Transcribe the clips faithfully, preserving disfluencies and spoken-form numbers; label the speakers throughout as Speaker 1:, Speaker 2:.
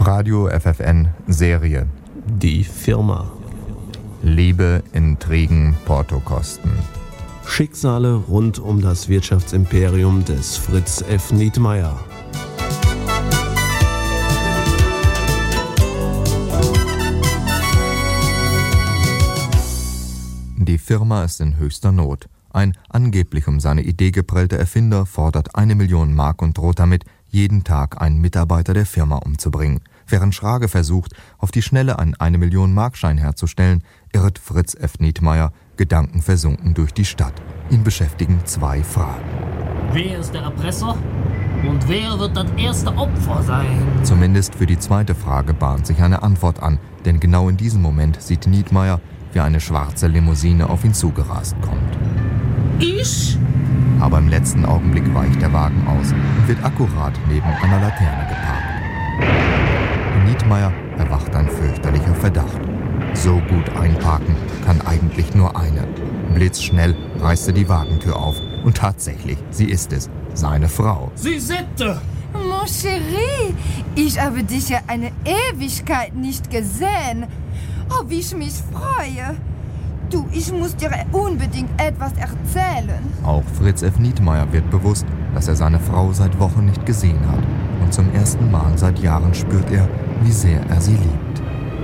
Speaker 1: Radio F F N Serie
Speaker 2: Die Firma.
Speaker 1: Liebe, Intrigen, Portokosten.
Speaker 2: Schicksale rund um das Wirtschaftsimperium des Fritz F. Nietmeyer.
Speaker 1: Die Firma ist in höchster Not. Ein angeblich um seine Idee geprellter Erfinder fordert eine Million Mark und droht damit, jeden Tag einen Mitarbeiter der Firma umzubringen. Während Schrage versucht, auf die Schnelle einen eine Million Markschein herzustellen, irrt Fritz F. Nietmeyer gedankenversunken durch die Stadt. Ihn beschäftigen zwei Fragen.
Speaker 3: Wer ist der Erpresser? Und wer wird das erste Opfer sein?
Speaker 1: Zumindest für die zweite Frage bahnt sich eine Antwort an, denn genau in diesem Moment sieht Nietmeyer, wie eine schwarze Limousine auf ihn zugerast kommt.
Speaker 3: Ich?
Speaker 1: Aber im letzten Augenblick weicht der Wagen aus und wird akkurat neben einer Laterne geparkt. In Nietmeyer erwacht ein fürchterlicher Verdacht. So gut einparken kann eigentlich nur eine. Blitzschnell reißt er die Wagentür auf und tatsächlich, sie ist es, seine Frau.
Speaker 3: Suzette!
Speaker 4: Mon chéri, ich habe dich ja eine Ewigkeit nicht gesehen. Oh, wie ich mich freue. Du, ich muss dir unbedingt etwas erzählen.
Speaker 1: Auch Fritz F. Nietmeyer wird bewusst, dass er seine Frau seit Wochen nicht gesehen hat. Und zum ersten Mal seit Jahren spürt er, wie sehr er sie liebt.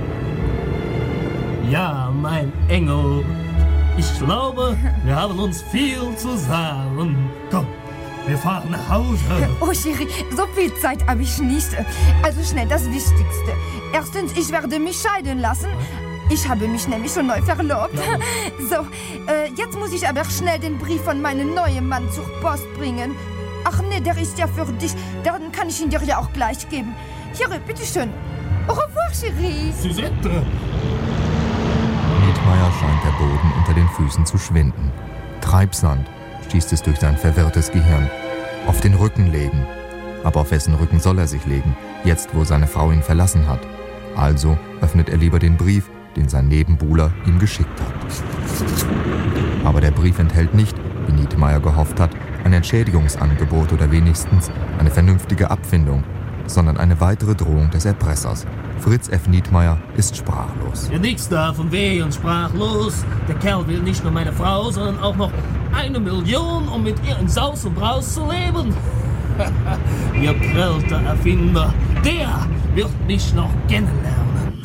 Speaker 3: Ja, mein Engel. Ich glaube, wir haben uns viel zu sagen. Komm, wir fahren nach Hause.
Speaker 4: Oh, Chéri, so viel Zeit habe ich nicht. Also schnell das Wichtigste. Erstens, ich werde mich scheiden lassen. Ich habe mich nämlich schon neu verlobt. So, äh, jetzt muss ich aber schnell den Brief von meinem neuen Mann zur Post bringen. Ach nee, der ist ja für dich. Dann kann ich ihn dir ja auch gleich geben. Hier, bitteschön. Au revoir, Chéri.
Speaker 3: Suzette!
Speaker 1: Nietmeyer scheint der Boden unter den Füßen zu schwinden. Treibsand schießt es durch sein verwirrtes Gehirn. Auf den Rücken legen. Aber auf wessen Rücken soll er sich legen, jetzt wo seine Frau ihn verlassen hat? Also öffnet er lieber den Brief, den sein Nebenbuhler ihm geschickt hat. Aber der Brief enthält nicht, wie Nietmeyer gehofft hat, ein Entschädigungsangebot oder wenigstens eine vernünftige Abfindung, sondern eine weitere Drohung des Erpressers. Fritz F. Nietmeyer ist sprachlos.
Speaker 3: Ja, nix davon weh und sprachlos. Der Kerl will nicht nur meine Frau, sondern auch noch eine Million, um mit ihr in Saus und Braus zu leben. Ihr prellter Erfinder, der wird mich noch kennenlernen.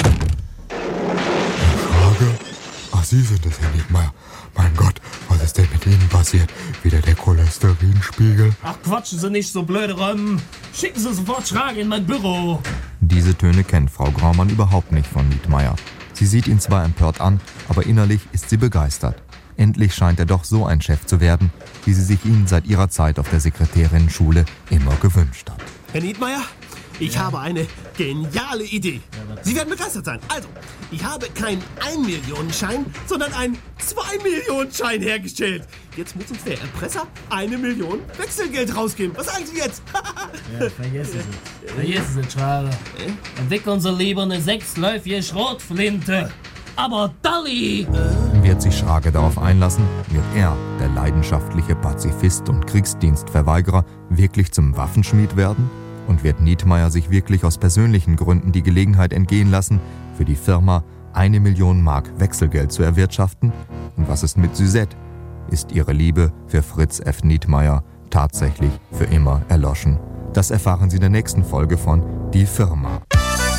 Speaker 5: Frage? Ach, Sie sind es, Herr Nietmeyer. Mein Gott, was ist denn mit Ihnen passiert? Wieder der Cholesterinspiegel?
Speaker 3: Ach, quatschen Sie nicht so blöde rum. Schicken Sie sofort Schrage in mein Büro.
Speaker 1: Diese Töne kennt Frau Graumann überhaupt nicht von Nietmeyer. Sie sieht ihn zwar empört an, aber innerlich ist sie begeistert. Endlich scheint er doch so ein Chef zu werden, wie sie sich ihn seit ihrer Zeit auf der Sekretärinnenschule immer gewünscht hat.
Speaker 6: Herr Nietmeyer, ich ja. habe eine geniale Idee. Sie werden begeistert sein. Also, ich habe keinen ein-Millionen-Schein, sondern einen zwei-Millionen-Schein hergestellt. Jetzt muss uns der Erpresser eine Million Wechselgeld rausgeben. Was sagen Sie jetzt?
Speaker 3: Ja, vergessen Sie. Vergessen Sie, Schrage. Äh? Entwickeln Sie lieber eine sechsläufige Schrotflinte. Aber Dalli!
Speaker 1: Wird sich Schrage darauf einlassen, wird er, der leidenschaftliche Pazifist und Kriegsdienstverweigerer, wirklich zum Waffenschmied werden? Und wird Nietmeyer sich wirklich aus persönlichen Gründen die Gelegenheit entgehen lassen, für die Firma eine Million Mark Wechselgeld zu erwirtschaften? Und was ist mit Suzette? Ist ihre Liebe für Fritz F. Nietmeyer tatsächlich für immer erloschen? Das erfahren Sie in der nächsten Folge von Die Firma.